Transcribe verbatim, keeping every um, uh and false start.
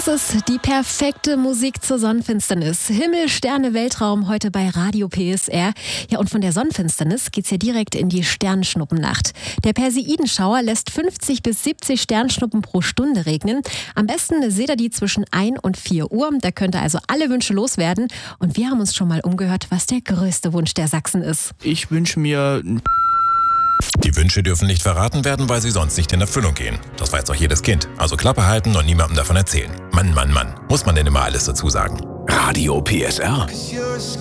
Das ist die perfekte Musik zur Sonnenfinsternis. Himmel, Sterne, Weltraum heute bei Radio P S R. Ja, und von der Sonnenfinsternis geht's ja direkt in die Sternschnuppennacht. Der Perseidenschauer lässt fünfzig bis siebzig Sternschnuppen pro Stunde regnen. Am besten seht ihr die zwischen ein und vier Uhr. Da könnt ihr also alle Wünsche loswerden. Und wir haben uns schon mal umgehört, was der größte Wunsch der Sachsen ist. Ich wünsche mir... Die Wünsche dürfen nicht verraten werden, weil sie sonst nicht in Erfüllung gehen. Das weiß doch jedes Kind. Also Klappe halten und niemandem davon erzählen. Mann, Mann, Mann. Muss man denn immer alles dazu sagen? Radio P S R.